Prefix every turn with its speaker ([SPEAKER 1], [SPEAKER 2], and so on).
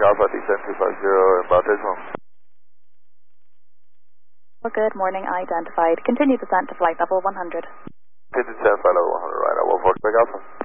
[SPEAKER 1] Quebec Alpha, descent 250, inbound decimal.
[SPEAKER 2] Well, good morning, identified. Continue descent to flight level 100.
[SPEAKER 1] Continue descent, flight level 100, right, I will for Quebec Alpha.